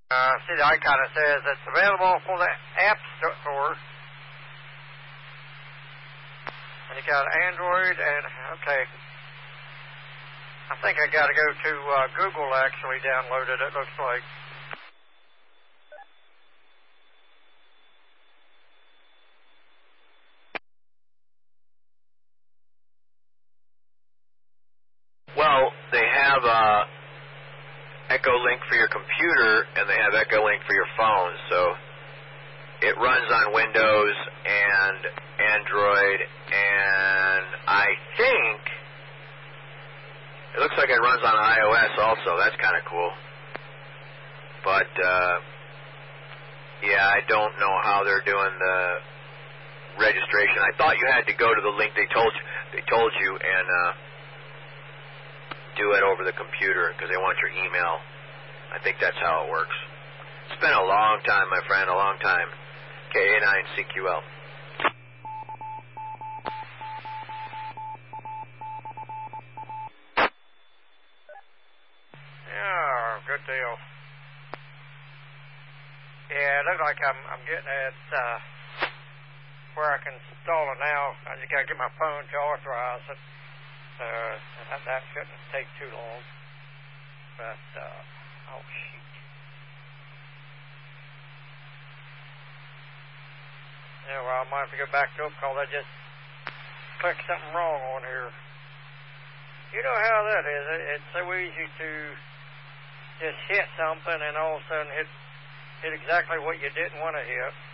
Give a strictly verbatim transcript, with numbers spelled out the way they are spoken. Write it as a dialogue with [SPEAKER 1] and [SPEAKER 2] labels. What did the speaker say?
[SPEAKER 1] Uh, see, the icon that says it's available for the App Store. And you got Android and, okay. I think I got to go to uh, Google actually download it, it looks like.
[SPEAKER 2] Well, they have uh, Echo Link for your computer, and they have Echo Link for your phone. So it runs on Windows and Android, and I think it looks like it runs on iOS also. That's kind of cool. But uh, yeah, I don't know how they're doing the registration. I thought you had to go to the link they told you. They told you and. Uh, do it over the computer because they want your email. I think that's how it works. It's been a long time, my friend, a long time. K A nine C Q L.
[SPEAKER 1] Yeah, good deal. Yeah, it looks like I'm I'm getting it uh, where I can install it now. I just got to get my phone to authorize it. Uh, that, that shouldn't take too long. But, uh, oh, shoot. Yeah, well, I might have to go back to it because I just clicked something wrong on here. You know how that is. It, it's so easy to just hit something and all of a sudden hit, hit exactly what you didn't want to hit.